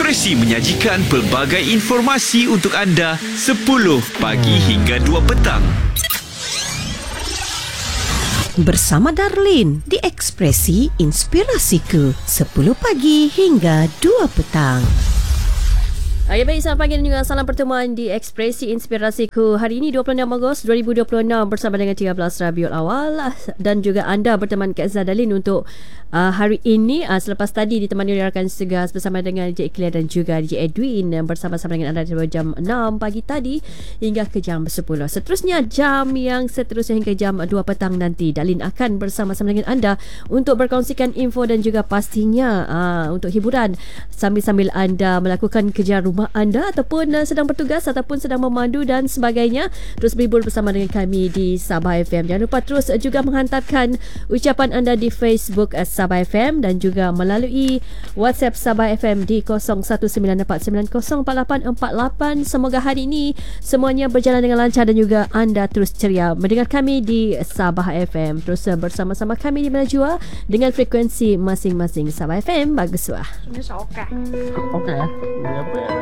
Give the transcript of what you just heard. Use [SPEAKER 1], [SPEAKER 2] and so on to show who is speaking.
[SPEAKER 1] Ekspresi menyajikan pelbagai informasi untuk anda 10 pagi hingga 2 petang.
[SPEAKER 2] Bersama Darlin di Ekspresi Inspirasiku 10 pagi hingga 2 petang.
[SPEAKER 3] Okay, baik, selamat pagi dan juga salam pertemuan di Ekspresi Inspirasiku. Hari ini 26 Ogos 2026 bersama dengan 13 Rabiul Awal dan juga anda berteman Kak Zadalin untuk hari ini selepas tadi ditemani oleh rakan segas bersama dengan DJ Ikhlas dan juga DJ Edwin bersama-sama dengan anda dari jam 6 pagi tadi hingga ke jam 10. Seterusnya jam yang seterusnya hingga jam 2 petang nanti Dalin akan bersama-sama dengan anda untuk berkongsikan info dan juga pastinya untuk hiburan sambil-sambil anda melakukan kerja rumah anda ataupun sedang bertugas ataupun sedang memandu dan sebagainya. Terus berhibur bersama dengan kami di Sabah FM. Jangan lupa terus juga menghantarkan ucapan anda di Facebook Sabah FM dan juga melalui WhatsApp Sabah FM di 0194904848. Semoga hari ini semuanya berjalan dengan lancar dan juga anda terus ceria mendengar kami di Sabah FM. Terus bersama-sama kami di mana jua dengan frekuensi masing-masing. Sabah FM bagus wah.
[SPEAKER 4] Okey.